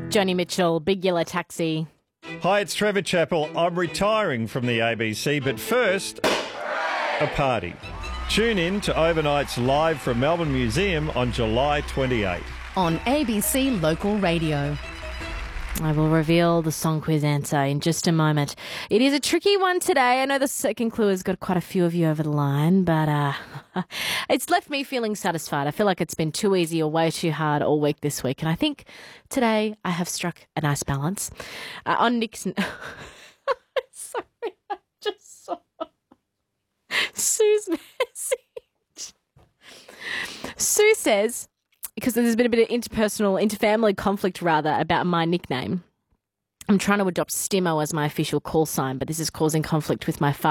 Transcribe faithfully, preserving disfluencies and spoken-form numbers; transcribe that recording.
Joni Mitchell, Big Yellow Taxi. Hi, it's Trevor Chappell. I'm retiring from the A B C, but first, a party. Tune in to Overnight's live from Melbourne Museum on July twenty-eighth. On A B C Local Radio. I will reveal the song quiz answer in just a moment. It is a tricky one today. I know the second clue has got quite a few of you over the line, but uh, it's left me feeling satisfied. I feel like it's been too easy or way too hard all week this week, and I think today I have struck a nice balance. Uh, on Nick's... Sorry, I just saw Sue's message. Sue says... because there's been a bit of interpersonal, interfamily conflict, rather, about my nickname. I'm trying to adopt Stimo as my official call sign, but this is causing conflict with my father.